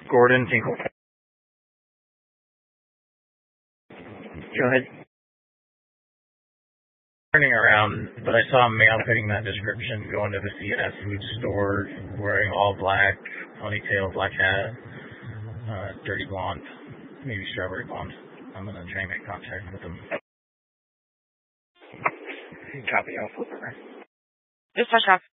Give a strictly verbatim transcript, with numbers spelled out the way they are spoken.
Gordon Tinkle. Go ahead. Turning around, but I saw a male fitting that description going to the C N S food store, wearing all black, ponytail, black hat, uh, dirty blonde, maybe strawberry blonde. I'm gonna try and make contact with him. Copy, I'll flip her. Dispatch off.